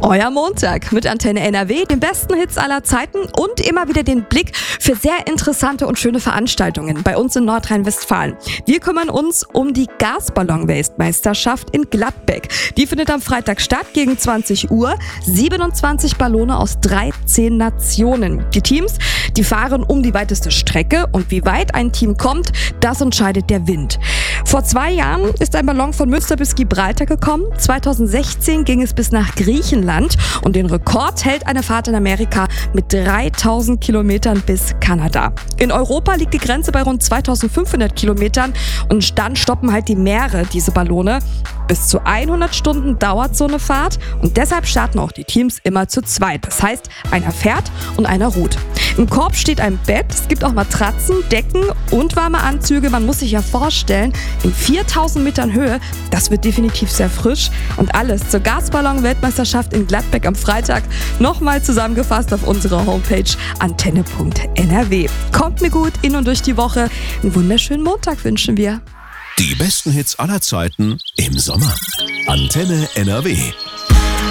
Euer Montag mit Antenne NRW, den besten Hits aller Zeiten und immer wieder den Blick für sehr interessante und schöne Veranstaltungen bei uns in Nordrhein-Westfalen. Wir kümmern uns um die Gasballon-Weltmeisterschaft in Gladbeck. Die findet am Freitag statt gegen 20 Uhr. 27 Ballone aus 13 Nationen. Die Teams, die fahren um die weiteste Strecke und wie weit ein Team kommt, das entscheidet der Wind. Vor 2 Jahren ist ein Ballon von Münster bis Gibraltar gekommen. 2016 ging es bis nach Griechenland und den Rekord hält eine Fahrt in Amerika mit 3000 Kilometern bis Kanada. In Europa liegt die Grenze bei rund 2500 Kilometern und dann stoppen halt die Meere diese Ballone. Bis zu 100 Stunden dauert so eine Fahrt und deshalb starten auch die Teams immer zu zweit. Das heißt, einer fährt und einer ruht. Im Korb steht ein Bett, es gibt auch Matratzen, Decken und warme Anzüge. Man muss sich ja vorstellen, in 4000 Metern Höhe, das wird definitiv sehr frisch. Und alles zur Gasballon-Weltmeisterschaft in Gladbeck am Freitag nochmal zusammengefasst auf unserer Homepage antenne.nrw. Kommt mir gut in und durch die Woche. Einen wunderschönen Montag wünschen wir. Die besten Hits aller Zeiten im Sommer. Antenne NRW.